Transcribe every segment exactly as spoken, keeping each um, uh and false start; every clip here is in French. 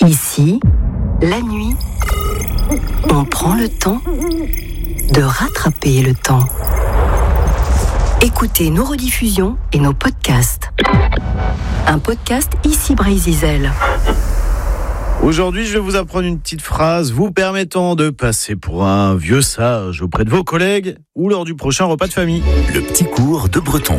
Ici, la nuit, on prend le temps de rattraper le temps. Écoutez nos rediffusions et nos podcasts. Un podcast Ici Brésil. Aujourd'hui, je vais vous apprendre une petite phrase vous permettant de passer pour un vieux sage auprès de vos collègues ou lors du prochain repas de famille. Le petit cours de breton.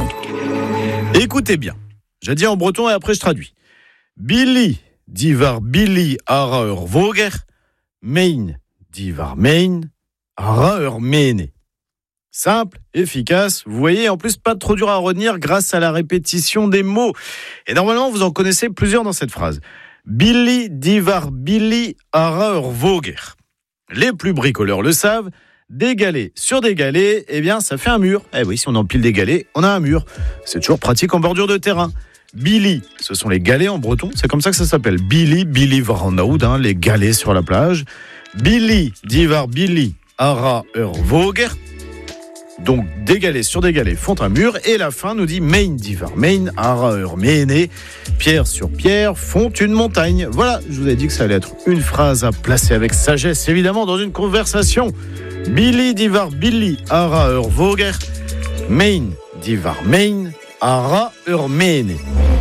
Écoutez bien. J'ai dit en breton et après je traduis. Billy die var Billy ara ur voger, mein die var mein ara ur mene. Simple, efficace, vous voyez, en plus pas trop dur à retenir grâce à la répétition des mots. Et normalement, vous en connaissez plusieurs dans cette phrase. Billy die var Billy ara ur voger. Les plus bricoleurs le savent, des galets sur des galets, eh bien ça fait un mur. Eh oui, si on empile des galets, on a un mur. C'est toujours pratique en bordure de terrain. Billy, ce sont les galets en breton, c'est comme ça que ça s'appelle. Billy, Billy var en oud, hein, les galets sur la plage. Billy die var Billy ara ur voger. Donc des galets sur des galets font un mur, et la fin nous dit mein die var mein ara ur mene. Pierre sur pierre font une montagne. Voilà, je vous ai dit que ça allait être une phrase à placer avec sagesse, évidemment, dans une conversation. Billy die var Billy ara ur voger, mein die var mein ara ur mene.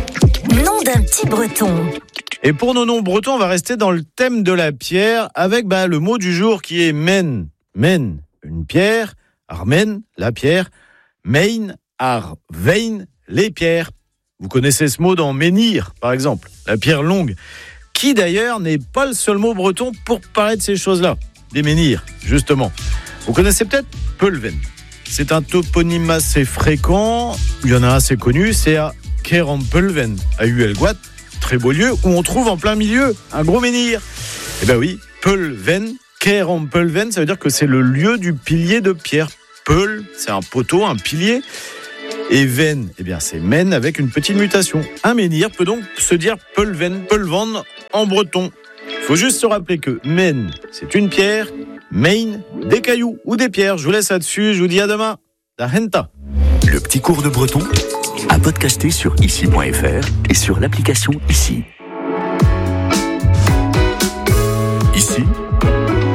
Nom d'un petit breton. Et pour nos noms bretons, on va rester dans le thème de la pierre avec bah, le mot du jour qui est men. Men, une pierre. Armen, la pierre. Mein, ar, vein, les pierres. Vous connaissez ce mot dans menhir, par exemple, la pierre longue, qui d'ailleurs n'est pas le seul mot breton pour parler de ces choses-là, des menhirs, justement. Vous connaissez peut-être Pulven. C'est un toponyme assez fréquent, il y en a un assez connu, c'est à Kerampulven, à Uelguat, très beau lieu, où on trouve en plein milieu un gros menhir. Eh bien oui, Pulven, Kerampulven, ça veut dire que c'est le lieu du pilier de pierre. Peul, c'est un poteau, un pilier. Et ven, eh bien c'est men avec une petite mutation. Un menhir peut donc se dire Pulven, Pulvan en breton. Il faut juste se rappeler que men, c'est une pierre, mein, des cailloux ou des pierres. Je vous laisse là-dessus, je vous dis à demain. Da henta. Le petit cours de breton à podcaster sur ici point f r et sur l'application Ici. Ici,